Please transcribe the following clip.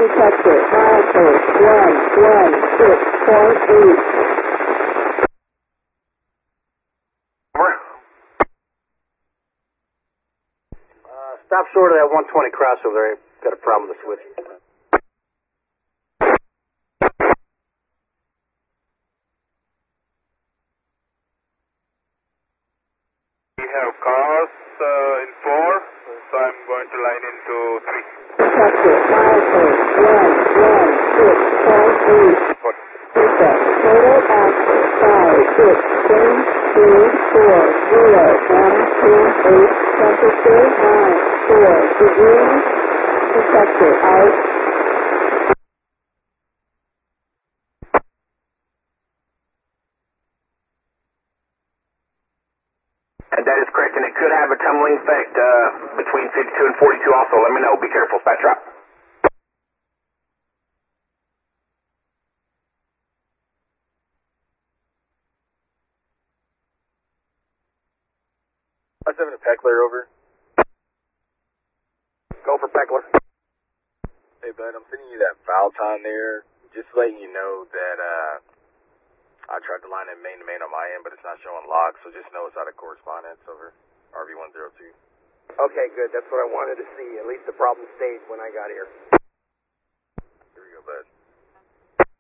Detector, milepost 116.8. Stop short of that 120 crossover there. Got a problem with the switch. We have cars in 4, so I'm going to line into 3. Detector, milepost 116.8. Detect, total axle 563401228. Temperature 94 degrees. Detector out. And that is correct, and it could have a tumbling effect between 52 and 42 also. Let me know. Be careful, Spectra. I 7 to Peckler, over. Go for Peckler. Hey, bud, I'm sending you that foul time there. Just letting you know that I tried to line in main to main on my end, but it's not showing logs, so just know it's out of correspondence, over. RV102. Okay, good. That's what I wanted to see. At least the problem stayed when I got here. Here we go, bud.